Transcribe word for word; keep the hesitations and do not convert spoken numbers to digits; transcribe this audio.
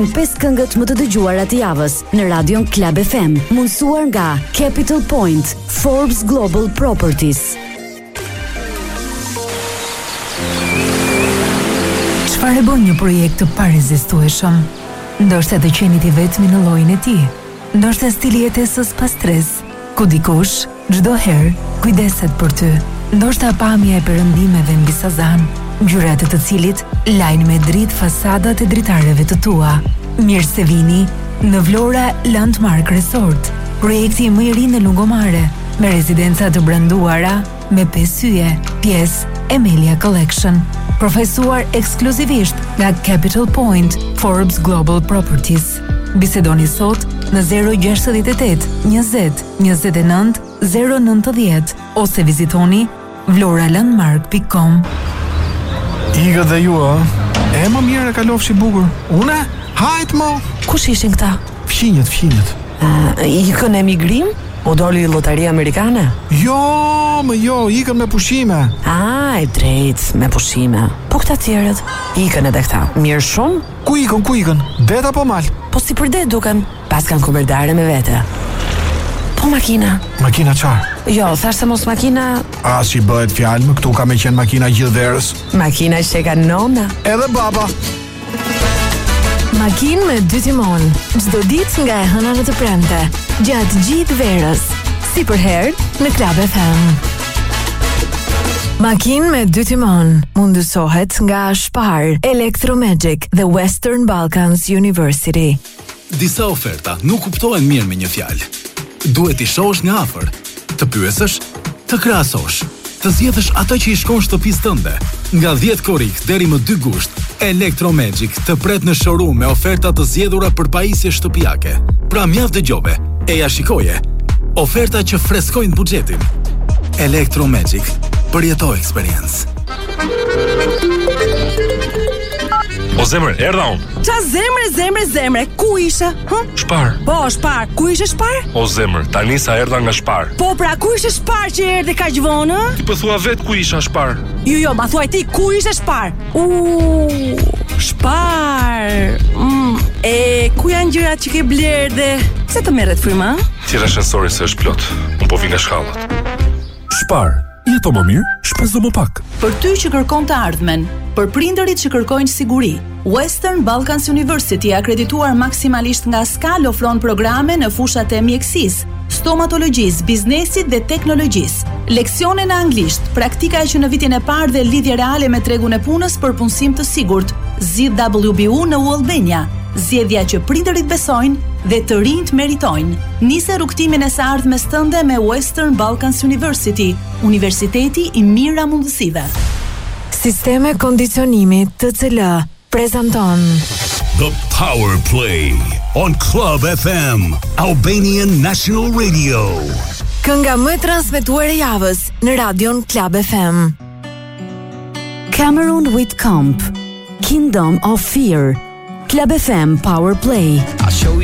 Pesë këngët më të dëgjuara të javës në Radion Club F M, mundësuar nga Capital Point, Forbes Global Properties. Çfarë bën një projekt të parezistueshëm? Ndoshta të qenit i vetmi në llojin e tij. Ndoshta stili jetesës pa stres, ku dikush çdo herë kujdeset për ty. Ndoshta pamja e perëndimeve mbi Sazan, ngjyrat e të cilit lajnë me dritë fasadat e dritareve të tua. Mirë se vini në Vlora Landmark Resort, projekti më i ri në lungomare, me rezidenca të branduara me pesë yje, pjesë Emilia Collection, përfaqësuar ekskluzivisht nga Capital Point, Forbes Global Properties. Bisedoni sot në zero gjasht e osht, njëzet, njëzet e nëntë, zero nëntëdhjetë ose vizitoni vloralandmark dot com. Iga dhe ju, a? E më mirë e kalofshi bukur. Une? Hajt mo! Kush ishin këta? Fshinjët, fshinjët. Uh, ikën emigrim? O doli lotari amerikane? Jo, më jo, ikën me pushime. A, e drejt, me pushime. Po këta tjerët? Ikën edhe këta. Mirë shumë? Ku ikën, ku ikën? Det apo mal? Po si për det duken? Pas kanë kuberdare me vete. Po makina? Makina qarë? Jo, thashtë se mos makina... A, si bëhet fjalë, më këtu ka me qenë makina gjithë verës. Makina që ka nona. Edhe baba. Makinë me dy timon, çdo ditë nga e hëna në të premte, gjatë gjithë verës, si për herë në Club F M. Makinë me dy timon mundësohet nga Spar, Electromagic dhe Western Balkans University. Disa oferta nuk kuptohen mirë me një fjalë. Duhet i shohësh nga afër, të pyesësh, të krahasosh, të zgjedhësh ato që i shkon shtëpisë tënde. Nga dhjetë korrik deri më dy gusht, Electromagic të pret në showroom me oferta të zgjedhura për pajisje shtëpiake. Pra mjaft dëgjove, e ja shikoje. Oferta që freskojnë buxhetin. Electromagic, përjeto experience. O zemër, erdha unë. Qa zemre, zemre, zemre, ku ishe? Hm? Shpar. Po, Shpar, ku ishe Shpar? O zemër, tani sa erdha nga Shpar. Po, pra, ku ishe Shpar që erdhe kaq vonë? Ti po thua vet ku isha Shpar. Jo, jo, ma thuaj ti, ku ishe Shpar? Uuu, Shpar. Mm, e, ku janë gjërat që ke blerë dhe... Se të merret fryma? Tira shensori se është plot. Unë po vi nga shkallët. Shpar. Jeto më mirë, shpezo më pak. Për ty që kërkon të ardhmen, për prindërit që kërkojnë siguri, Western Balkans University, akredituar maksimalisht nga Skal, ofron programe në fushat e mjekësisë, stomatologjisë, biznesit dhe teknologjisë. Leksione në anglisht, praktika e që në vitin e parë dhe lidhje reale me tregun e punës për punësim të sigurt. Zgjidh W B U në U Albania, zgjedhja që prindërit besojnë dhe të rinjt meritojnë. Nise rrugtimin e së ardhmes tënde me Western Balkans University, universiteti i mira mundësive. Sisteme kondicionimi T C L prezanton The Power Play on Club F M, Albanian National Radio. Kënga më e transmetuar e javës në Radion Club F M. Cameron Whitcomb, Kingdom of Fear, Club F M Power Play.